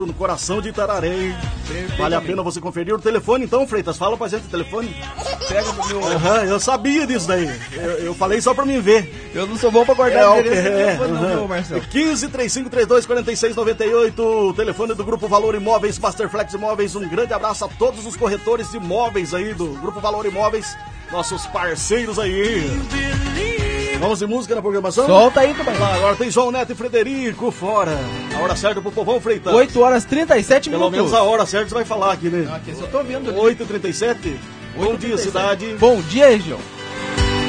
no coração de Itararé, hein? Vale a pena você conferir o telefone então, Freitas, fala pra gente o telefone. Pega no meu... Eu sabia disso daí, eu falei só pra mim ver. Eu não sou bom pra guardar telefone não, Marcelo. 15-3532-4698, o telefone do Grupo Valor Imóveis, Masterflex Imóveis. Um grande abraço a todos os corretores de imóveis aí do Grupo Valor Imóveis, nossos parceiros aí. Vamos de música na programação? Solta aí, também. Agora tem João Neto e Frederico fora. A hora certa pro povão, Freitas. 8h37 Pelo menos a hora certa você vai falar aqui, né? Aqui eu tô vendo. 8h37. Bom dia, cidade. Bom dia, região.